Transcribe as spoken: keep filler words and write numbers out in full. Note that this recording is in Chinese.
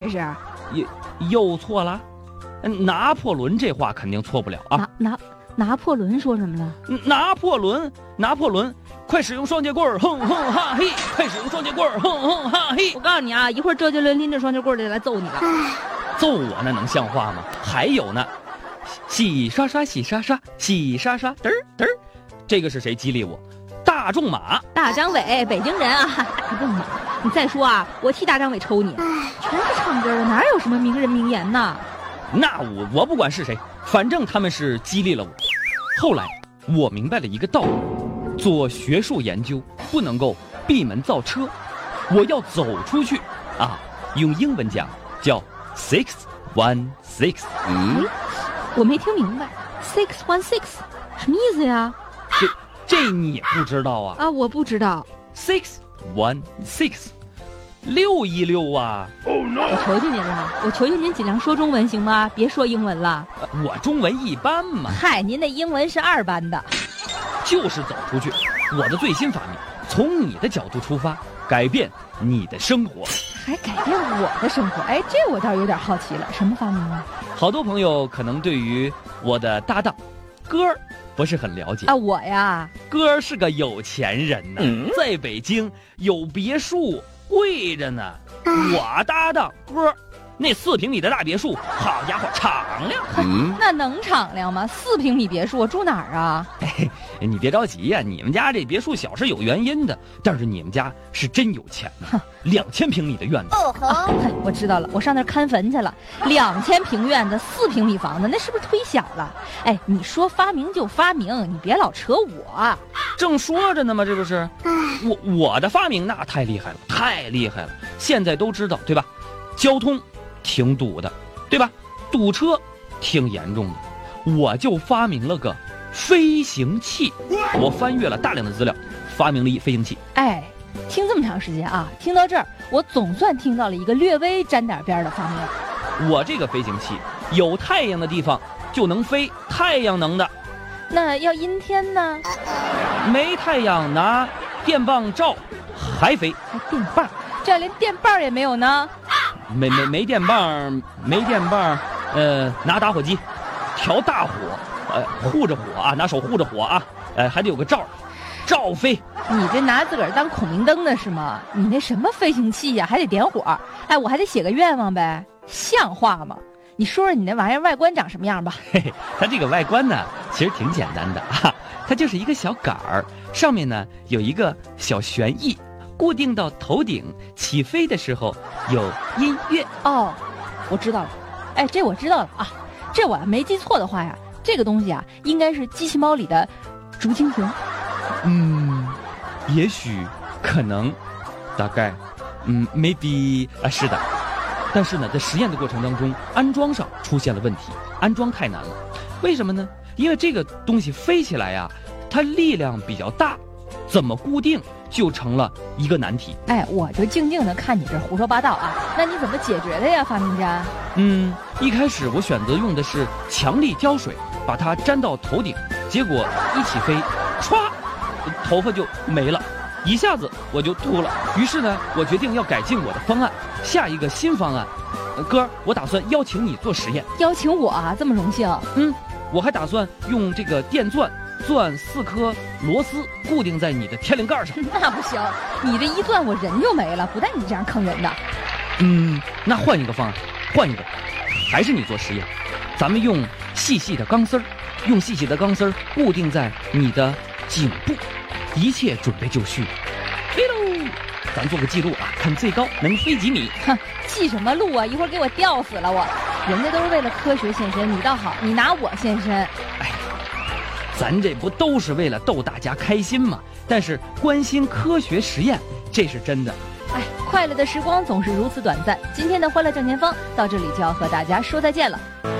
是？ 又又错了？拿破仑这话肯定错不了啊！ 拿拿拿破仑说什么了？ 拿破仑，拿破仑，快使用双截棍，哼哼哈嘿！快使用双截棍，哼哼哈嘿！ 我告诉你啊，一会儿周杰伦拎着双截棍就来揍你了。 揍我那能像话吗？还有呢，洗刷刷，洗刷刷，洗刷刷，嘚儿嘚儿，这个是谁激励我？大仲马， 大张伟，北京人啊，大仲马。你再说啊，我替大张伟抽你。全是唱歌的，哪有什么名人名言呢？ 那我我不管是谁，反正他们是激励了我。后来我明白了一个道理：做学术研究不能够闭门造车，我要走出去啊！用英文讲叫 six one six。 嗯，我没听明白 ，six one six 什么意思呀？ 这这你也不知道啊？ 啊，我不知道。 six one six。六一六啊！ Oh, no. 我求求您了，我求求您尽量说中文行吗？别说英文了。 我中文一般嘛。 嗨，您的英文是二班的。 就是走出去，我的最新发明，从你的角度出发，改变你的生活。 还改变我的生活？哎，这我倒有点好奇了，什么发明啊？ 好多朋友可能对于我的搭档哥儿不是很了解啊。我呀， 哥儿是个有钱人呢，嗯、在北京有别墅。贵着呢，我搭档哥，那四平米的大别墅，好家伙，敞亮。 嗯，那能敞亮吗？四平米别墅，我住哪儿啊？ 哎，你别着急呀、啊，你们家这别墅小是有原因的，但是你们家是真有钱呢，两千平米的院子。 哦吼、啊，我知道了，我上那儿看坟去了。两千平院子，四平米房子，那是不是忒小了？哎，你说发明就发明，你别老扯我。 正说着呢嘛，这不是？我我的发明那太厉害了，太厉害了！现在都知道对吧？交通挺堵的，对吧？堵车挺严重的，我就发明了个飞行器。我翻阅了大量的资料，发明了一飞行器。 哎，听这么长时间啊，听到这儿，我总算听到了一个略微沾点边的发明。 我这个飞行器有太阳的地方就能飞，太阳能的。 那要阴天呢？ 没太阳拿电棒照还飞。 还电棒？这连电棒也没有呢？ 没没没电棒，没电棒，呃，拿打火机调大火，呃，护着火啊，拿手护着火啊，呃，还得有个罩，罩飞。 你这拿自个儿当孔明灯的是吗？你那什么飞行器呀、啊，还得点火？哎，我还得写个愿望呗，像话吗？你说说你那玩意儿外观长什么样吧？ 嘿嘿，它这个外观呢，其实挺简单的啊，它就是一个小杆儿，上面呢有一个小旋翼，固定到头顶，起飞的时候有音乐。 哦，我知道了，哎，这我知道了啊，这我没记错的话呀，这个东西啊，应该是机器猫里的竹蜻蜓。 嗯，也许，可能，大概，嗯 ，maybe 啊，是的。但是呢，在实验的过程当中，安装上出现了问题，安装太难了。为什么呢？因为这个东西飞起来呀、啊，它力量比较大，怎么固定就成了一个难题。 哎，我就静静的看你这胡说八道啊，那你怎么解决的呀，发明家？ 嗯，一开始我选择用的是强力胶水，把它粘到头顶，结果一起飞，歘，头发就没了。一下子我就秃了，于是呢，我决定要改进我的方案，下一个新方案。呃、哥，我打算邀请你做实验。 邀请我啊？这么荣幸？ 嗯，我还打算用这个电钻钻四颗螺丝，固定在你的天灵盖上。 那不行，你这一钻我人就没了，不带你这样坑人的。 嗯，那换一个方案，换一个，还是你做实验。咱们用细细的钢丝儿，用细细的钢丝儿固定在你的颈部。一切准备就绪，飞喽！咱做个记录啊，看最高能飞几米。 哼，记什么路啊？一会儿给我吊死了我！人家都是为了科学献身，你倒好，你拿我献身。 哎，咱这不都是为了逗大家开心吗？但是关心科学实验，这是真的。 哎，快乐的时光总是如此短暂。今天的欢乐正前方到这里就要和大家说再见了。